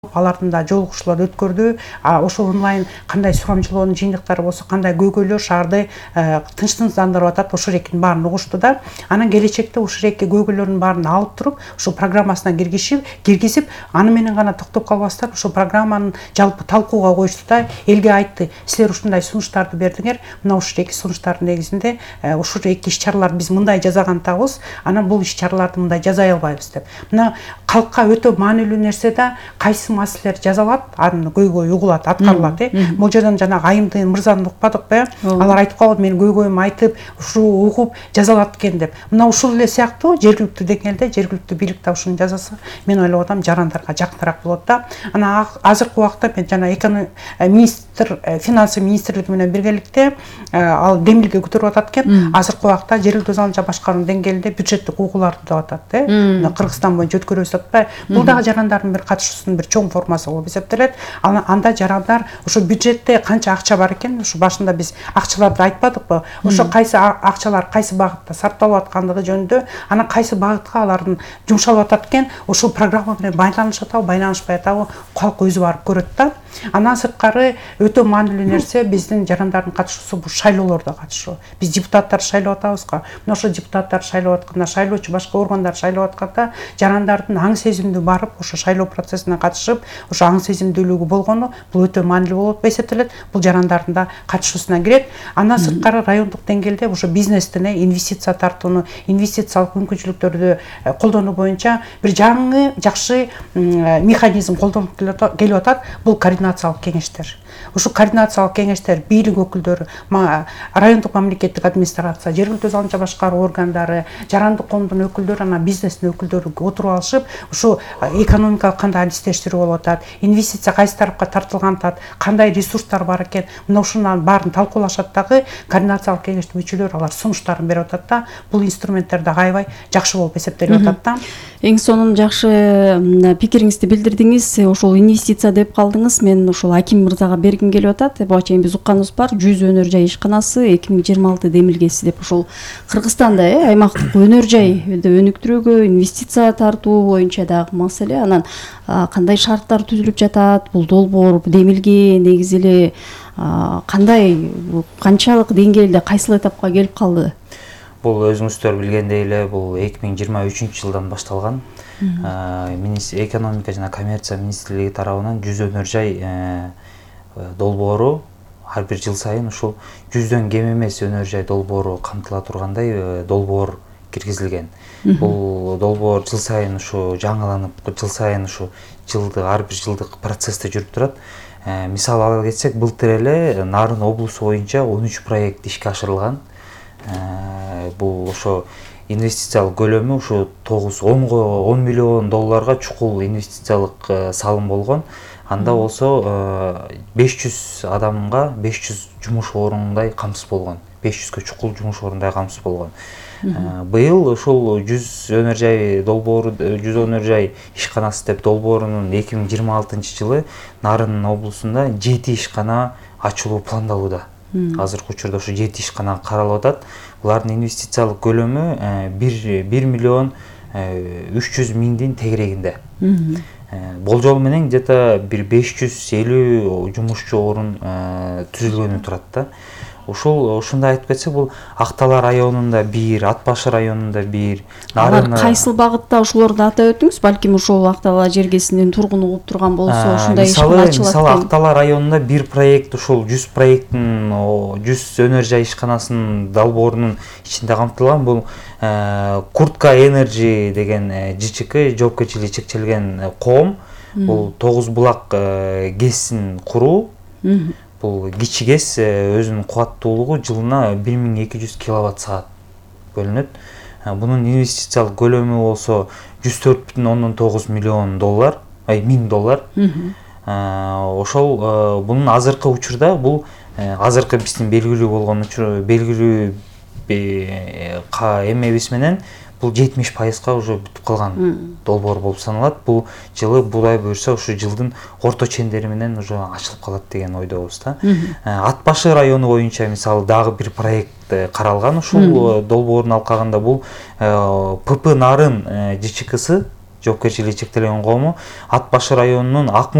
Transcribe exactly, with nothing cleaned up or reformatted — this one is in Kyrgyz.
алардын да жолугушуулар өткөрдү. Ошо онлайн кандай сурамчылоонун жыйынтыктары болсо, кандай көйгөйлөр шаарды тынчтандырып атат, ошол экинин баарын угушту да. Анан келечекте ошол эки көйгөйлөрдүн баарын алып туруп, ошо программасына киргизип, киргизип, аны менен гана токтоп калбастан ошо программанын жалпы талкууга коюшту да. Элге айтты, силер ушундай сунуштарды бердиңер, мына ушул эки сунуштардын негизинде ушул эки иш-чараларды биз мындай жасаган атабыз, анан бул иш-чараларды мындай жасай албайбыз деп. Мына калкка өтө маанилүү нерсе да, кайсы маселелер жазалат, анын көйгөйү угулат, аткарылат. Бул жерден жанагы Айымдын мырзаны укпадыкпы? Алар айтып калат, мен көйгөйүмдү айтып, ушу угуп жазалат экен деп. Мына ушул эле сыяктуу жергиликтүү деңгээлде жергиликтүү бийлик да ушуну жасаса, мен ойлоп атам, жарандарга жакыныраак болот да. Анан азыркы убакта мен жана министр, финансы министрлиги менен биргеликте ал демилге көтөрүп атат экен. Азыркы убакта жергиликтүү өзү башкаруу деңгээлинде бюджеттик угууларды деп атат, э. Мына Кыргызстан боюнча өткөрөбүз деп атпайбы? Бул дагы жарандардын бир катышуусунун бир чоң формасы болуп эсептелет. Анда жарандар ошо бюджетте канча акча бар экен, ошо башында биз акчаларды айтпадыкпы? Ошо кайсы акчалар кайсы багытта сарпталып аткандыгы жөнүндө, анан кайсы багытка алардын жумшалып атат экен, ошол программа менен байланышып атабы, байланышпай атабы, калк өзү барып көрөт да. Андан сырткары өтө маанилүү нерсе биздин жарандардын катышуусу бул шайлоолордо катышуу. Биз депутаттарды шайлап атабыз го. Мына ошо депутаттарды шайлап атканда, шайлоочу башка органдар шайлап атканда, жарандардын аң сезимдүү барып, ошо шайлоо процессине катышып, ошо аң сезимдүүлүгү болгону бул өтө маанилүү болуп эсептелет. Бул жарандардын да катышуусуна кирет. Андан сырткары райондук деңгээлде ошо бизнестин инвестиция тартууну, инвестициялык мүмкүнчүлүктөрдү колдонуу боюнча бир жаңы, жакшы механизм колдонуп келип атат. Бул координациялык кеңештер. Ушул координациялык кеңештер, бийлик өкүлдөрү, райондук мамлекеттик администрация, жергиликтүү өз алынча башкаруу органдары, жарандык коомдун өкүлдөрү, анан бизнестин өкүлдөрү отуруп алышып, ушу экономикалык кандай алистештирүү болуп атат, инвестиция кайсы тарапка тартылган атат, кандай ресурстар бар экен, мына ушунун баарын талкуулашат дагы. Координациялык кеңештин мүчөлөрү алар сунуштарын берип атат да. Бул инструменттер дагы аябай жакшы болуп эсептелип атат да. Эң сонун жакшы пикириңизди билдирдиңиз. Ошол инвестиция деп калдыңыз. Мен ошол Аким мырзага бергим келип атат. Буга чейин биз укканыбыз бар. жүз өнөр жай ишканасы эки миң жыйырма алты демилгеси деп ошол Кыргызстанда э аймактык өнөр жайды өнүктүрүүгө, инвестиция тартуу боюнча дагы маселе. Анан кандай шарттар түзүлүп жатат? Бул долбоор, демилге негизи эле кандай, канчалык деңгээлде, кайсыл этапка келип калды? Бул өзүңүздөр билгендей эле бул эки миң жыйырма үчүнчү жылдан башталган. Экономика жана коммерция министрлиги тарабынан жүз өнөр жай долбоору ар бир жыл сайын ушул жүздөн кем эмес өнөр жай долбоору камтыла тургандай долбоор киргизилген. Бул долбоор жыл сайын ушу жаңыланып, жыл сайын ушу жылды ар бир жылдык процессте жүрүп турат. Мисалы ала кетсек, былтыр эле Нарын облусу боюнча он үч проект ишке ашырылган. Бул ошо инвестициялык көлөмү ушу тогуз он миллион долларга чукул инвестициялык салым болгон. Анда болсо беш жүз адамга беш жүз жумуш орундай камсыз болгон. беш жүзгө чукул жумуш орундай камсыз болгон. Быйыл ушул жүз өнөр жай долбоору, жүз өнөр жай ишканасы деп долбоорунун эки миң жыйырма алтынчы жылы Нарын облусунда жети ишкана ачылуу пландалууда. Азыркы учурда ушу жети ишкана каралып атат. Булардын инвестициялык көлөмү бир миллион үч жүз миңдин тегерегинде. Болжол менен где-то бир беш жүз элүү жумушчу орун түзүлгөнү турат да. Ушул ушундай айтып кетсек, бул Актала районунда бир, Ат башы районунда бир. Алар кайсыл багытта ошолорду атап өтүңүз? Балким ошол Актала жергесинин тургуну болуп турган болсо, ушундай ишкана ачылат. Мисалы, Актала районунда бир проект, ушул жүз проекттин, жүз өнөр жай ишканасынын долбоорунун ичинде камтылган. Бул Куртка Energy деген ЖЧК, жоопкерчилиги чектелген коом. Бул тогуз булак гэсин куруу. Бул кичи гэс өзүнүн кубаттуулугу жылына бир миң эки жүз киловатт саат бөлүнөт. Бунун инвестициялык көлөмү болсо жүз төрт бүтүн ондон тогуз миллион доллар, ай миң доллар. Ошол бунун азыркы учурда бул азыркы биздин белгилүү болгон учур, белгилүү эмебиз менен бул жетимиш пайызга уже бүтүп калган долбоор болуп саналат. Бул жылы Будай буюрса ушу жылдын орто чендери менен уже ачылып калат деген ойдобуз да. Ат башы району боюнча мисалы дагы бир проект каралган ушул долбоордун алкагында. Бул ПП Нарын ЖЧКсы жоопкерчилиги чектелген коому Ат башы районунун Ак